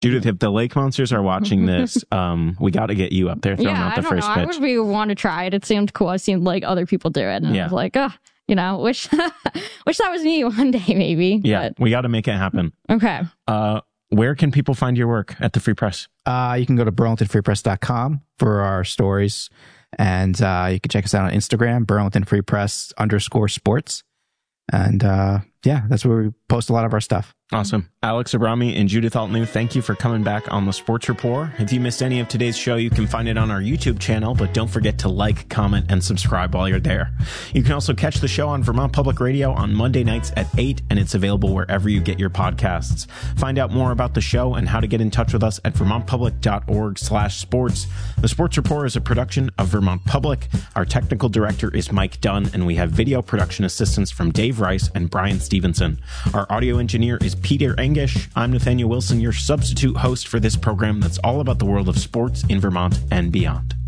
Judith, if the Lake Monsters are watching this, we got to get you up there throwing out the first pitch. I would want to try it. It seemed cool. It seemed like other people do it. And I was like, wish that was me one day, maybe. Yeah, but we got to make it happen. Okay. Where can people find your work at the Free Press? You can go to burlingtonfreepress.com for our stories. And you can check us out on Instagram, BurlingtonFreePress_sports. And that's where we post a lot of our stuff. Awesome. Alex Abrami and Judith Altnew, thank you for coming back on the Sports Report. If you missed any of today's show, you can find it on our YouTube channel, but don't forget to like, comment, and subscribe while you're there. You can also catch the show on Vermont Public Radio on Monday nights at 8, and it's available wherever you get your podcasts. Find out more about the show and how to get in touch with us at vermontpublic.org/sports. The Sports Report is a production of Vermont Public. Our technical director is Mike Dunn, and we have video production assistance from Dave Rice and Brian Stevenson. Our audio engineer is Peter Engish. I'm Nathaniel Wilson, your substitute host for this program that's all about the world of sports in Vermont and beyond.